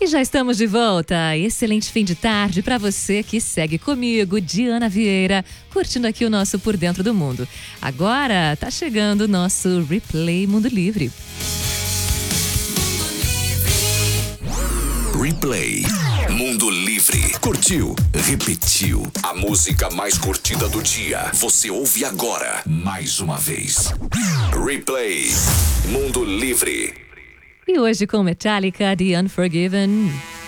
E já estamos de volta. Excelente fim de tarde para você que segue comigo, Diana Vieira, curtindo aqui o nosso Por Dentro do Mundo. Agora tá chegando o nosso Replay Mundo Livre. Replay Mundo Livre. Curtiu? Repetiu. A música mais curtida do dia. Você ouve agora, mais uma vez. Replay Mundo Livre. E hoje com Metallica, The Unforgiven.